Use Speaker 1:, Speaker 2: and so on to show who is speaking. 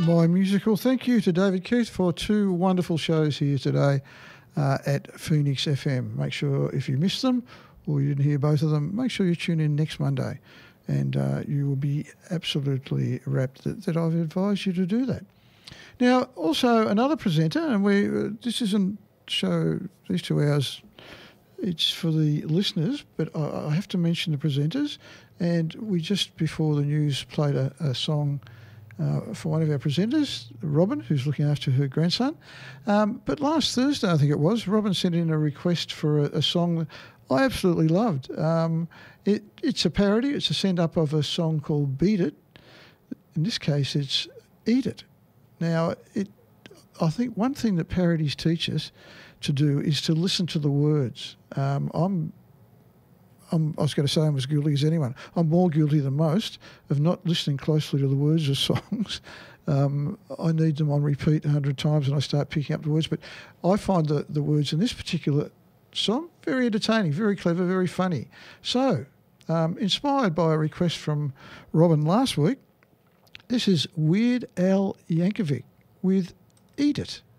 Speaker 1: My musical thank you to David Keith for two wonderful shows here today at Phoenix FM. Make sure if you missed them or you didn't hear both of them, make sure you tune in next Monday and you will be absolutely rapt that I've advised you to do that. Now, also another presenter, and this isn't show, these 2 hours, it's for the listeners, but I have to mention the presenters. And we just before the news played a song for one of our presenters, Robin, who's looking after her grandson. But last Thursday, I think it was, Robin sent in a request for a song that I absolutely loved. It's a parody. It's a send-up of a song called Beat It. In this case, it's Eat It. Now, I think one thing that parodies teach us to do is to listen to the words. I was going to say I'm as guilty as anyone. I'm more guilty than most of not listening closely to the words of songs. I need them on repeat 100 times and I start picking up the words. But I find the words in this particular song very entertaining, very clever, very funny. So, inspired by a request from Robin last week, this is Weird Al Yankovic with Eat It.